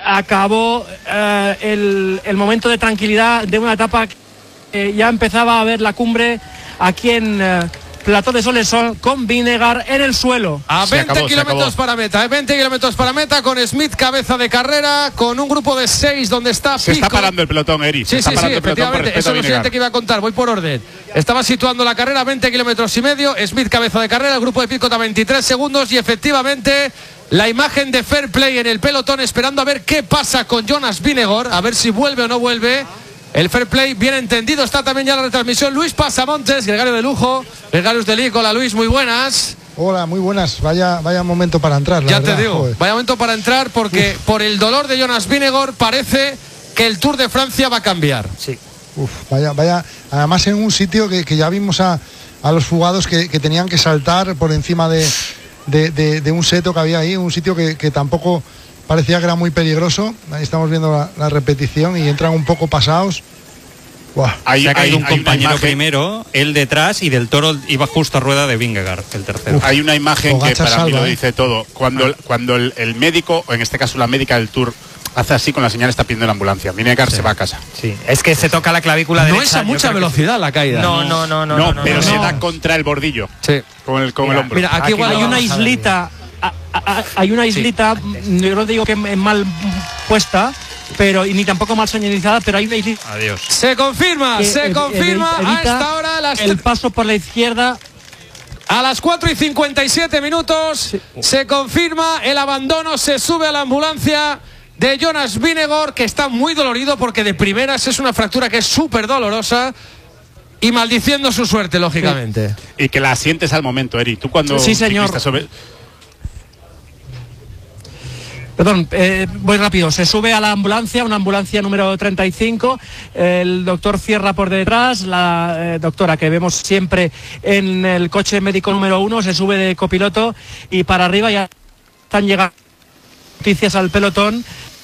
acabó el momento de tranquilidad de una etapa que ya empezaba a ver la cumbre aquí en Plató de Solesol, con Vinegar en el suelo. A 20 kilómetros para meta, 20 kilómetros para meta, con Smith cabeza de carrera, con un grupo de 6 donde está Pico. Se está parando el pelotón, Eri. Sí, efectivamente, eso es lo siguiente que iba a contar, voy por orden. Estaba situando la carrera, 20 kilómetros y medio, Smith cabeza de carrera, el grupo de Pico a 23 segundos y efectivamente la imagen de Fair Play en el pelotón, esperando a ver qué pasa con Jonas Vingegaard, a ver si vuelve o no vuelve. El Fair Play bien entendido, está también ya la retransmisión. Luis Pasamontes, gregario de lujo, gregarios de Lic. Hola Luis, muy buenas. Hola, muy buenas. Vaya momento para entrar, la verdad, te digo, joder. Vaya momento para entrar porque por el dolor de Jonas Vingegaard parece que el Tour de Francia va a cambiar. Sí. Vaya, además en un sitio que ya vimos a los fugados que tenían que saltar por encima de un seto que había ahí, un sitio que tampoco parecía que era muy peligroso. Ahí estamos viendo la repetición y entran un poco pasados. Se ha caído un compañero primero, él detrás, y del Toro iba justo a rueda de Vingegaard, el tercero. Hay una imagen que para mí lo dice todo. Cuando el médico, o en este caso la médica del Tour, hace así con la señal, está pidiendo la ambulancia. Vingegaard se va a casa. Sí, es que se toca la clavícula derecha. No es a mucha velocidad la caída. No, pero se da contra el bordillo. Sí. Con el hombro. Mira, aquí igual hay una islita. Hay una islita, yo no digo que es mal puesta, pero ni tampoco mal señalizada, pero hay una islita. Adiós. Se confirma a esta hora el paso por la izquierda. A las 4:57 minutos se confirma el abandono, se sube a la ambulancia de Jonas Vingegaard, que está muy dolorido porque de primeras es una fractura que es súper dolorosa. Y maldiciendo su suerte, lógicamente. Y que la sientes al momento, Eri. Tú cuando... Sí, señor. Perdón, voy rápido. Se sube a la ambulancia, una ambulancia número 35. El doctor cierra por detrás. La doctora que vemos siempre en el coche médico número 1 se sube de copiloto y para arriba ya están llegando noticias al pelotón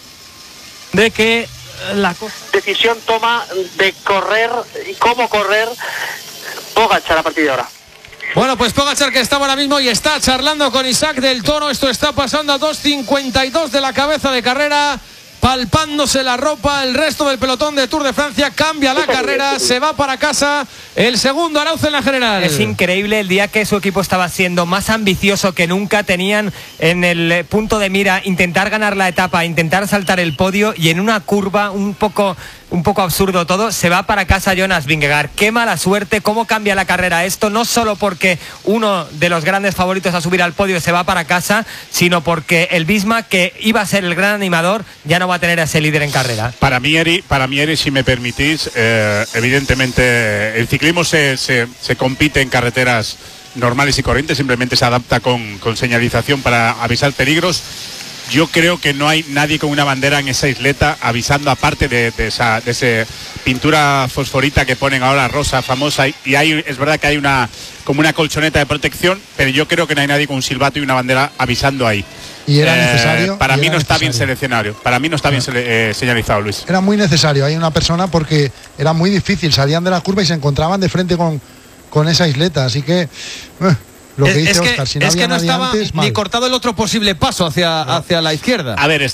de que la decisión toma de correr y cómo correr Pogačar a partir de ahora. Bueno, pues Pogačar, que está ahora mismo y está charlando con Isaac del Toro. Esto está pasando a 2:52 de la cabeza de carrera, palpándose la ropa. El resto del pelotón de Tour de Francia cambia la carrera, se va para casa el segundo Arauzo en la general. Es increíble el día que su equipo estaba siendo más ambicioso que nunca. Tenían en el punto de mira intentar ganar la etapa, intentar saltar el podio, y en una curva un poco absurdo todo, se va para casa Jonas Vingegaard. Qué mala suerte, cómo cambia la carrera esto, no solo porque uno de los grandes favoritos a subir al podio se va para casa, sino porque el Visma, que iba a ser el gran animador, ya no va a tener a ese líder en carrera. Para mí, Eri, si me permitís, evidentemente el ciclismo se compite en carreteras normales y corrientes, simplemente se adapta con señalización para avisar peligros. Yo creo que no hay nadie con una bandera en esa isleta avisando, aparte de esa pintura fosforita que ponen ahora, rosa, famosa, y es verdad que hay como una colchoneta de protección, pero yo creo que no hay nadie con un silbato y una bandera avisando ahí. Y era necesario. Para mí no está bien seleccionado. Para mí no está bien señalizado, Luis. Era muy necesario. Hay una persona porque era muy difícil. Salían de la curva y se encontraban de frente con esa isleta. Así que lo que dice Óscar, si no había nadie estaba antes, ni cortado el otro posible paso hacia la izquierda. A ver,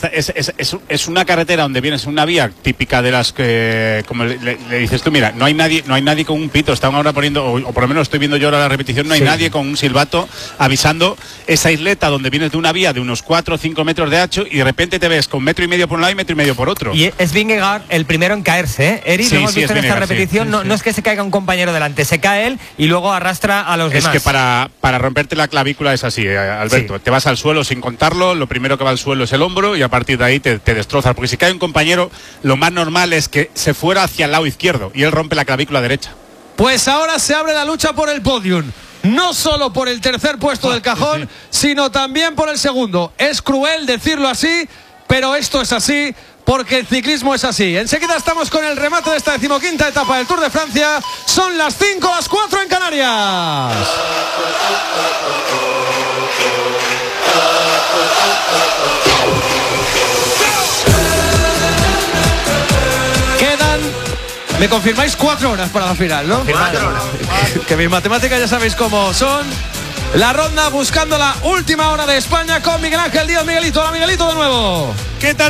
es una carretera donde vienes en una vía típica de las que, como le dices tú, mira, no hay nadie con un pito. Estaban ahora poniendo, o por lo menos estoy viendo yo ahora la repetición, no hay nadie con un silbato avisando esa isleta donde vienes de una vía de unos 4 o 5 metros de ancho y de repente te ves con 1,5 metros por un lado y 1,5 metros por otro. Y es Vingegaard el primero en caerse, ¿eh? Eri, lo hemos visto en esta repetición, no es que se caiga un compañero delante, se cae él y luego arrastra a los demás. Es que para romperte la clavícula es así, Alberto. Te vas al suelo sin contarlo, lo primero que va al suelo es el hombro y a partir de ahí te destrozas. Porque si cae un compañero, lo más normal es que se fuera hacia el lado izquierdo y él rompe la clavícula derecha. Pues ahora se abre la lucha por el podium. No solo por el tercer puesto del cajón, sino también por el segundo. Es cruel decirlo así, pero esto es así. Porque el ciclismo es así. Enseguida estamos con el remate de esta 15ª etapa del Tour de Francia. Son las 5, las 4 en Canarias. Quedan, ¿me confirmáis? 4 horas para la final, ¿no? 4 horas. Que mis matemáticas ya sabéis cómo son. La ronda buscando la última hora de España con Miguel Ángel Díaz. Miguelito, hola Miguelito de nuevo. ¿Qué tal?